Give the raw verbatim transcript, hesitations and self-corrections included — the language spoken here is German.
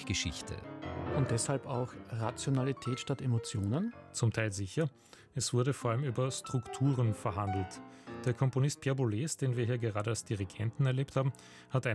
Geschichte. Und deshalb auch Rationalität statt Emotionen? Zum Teil sicher. Es wurde vor allem über Strukturen verhandelt. Der Komponist Pierre Boulez, den wir hier gerade als Dirigenten erlebt haben, hat